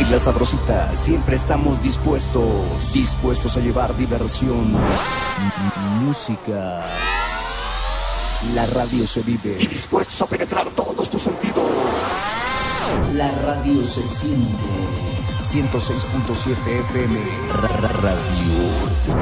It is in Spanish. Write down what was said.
compartir la sabrosita. Siempre estamos dispuestos a llevar diversión, música. La radio se vive y dispuestos a penetrar todos tus sentidos. La radio se siente. 106.7 FM Radio.